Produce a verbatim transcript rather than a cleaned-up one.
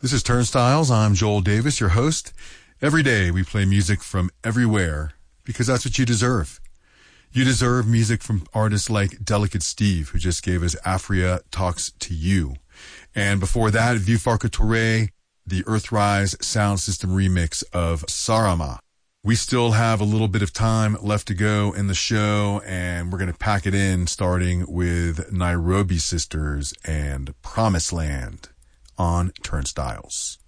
This is Turnstiles. I'm Joel Davis, your host. Every day we play music from everywhere because that's what you deserve. You deserve music from artists like Delicate Steve, who just gave us Afria Talks to You. And before that, Vieux Touré, the Earthrise Sound System remix of Sarama. We still have a little bit of time left to go in the show, and we're going to pack it in starting with Nairobi Sisters and Promised Land on Turnstiles.